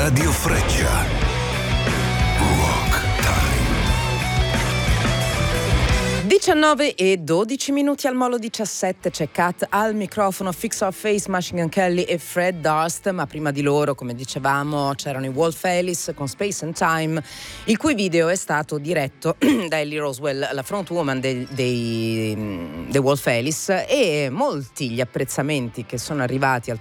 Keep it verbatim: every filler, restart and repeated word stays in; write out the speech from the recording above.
Radio Freccia. Rock Time. diciannove e dodici minuti al Molo diciassette, c'è Kat al microfono, Fix Our Face, Machine Gun Kelly e Fred Durst, ma prima di loro, come dicevamo, c'erano i Wolf Alice con Space and Time, il cui video è stato diretto da Ellie Roswell, la frontwoman dei, dei, dei Wolf Alice, e molti gli apprezzamenti che sono arrivati al